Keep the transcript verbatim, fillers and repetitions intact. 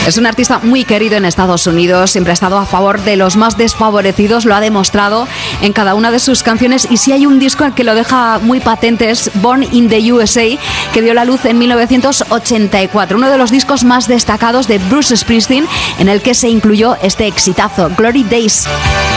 Es un artista muy querido en Estados Unidos, siempre ha estado a favor de los más desfavorecidos, lo ha demostrado en cada una de sus canciones, y si hay un disco que lo deja muy patente es Born in the U S A, que vio la luz en mil novecientos ochenta y cuatro, uno de los discos más destacados de Bruce Springsteen, en el que se incluyó este exitazo, Glory Days.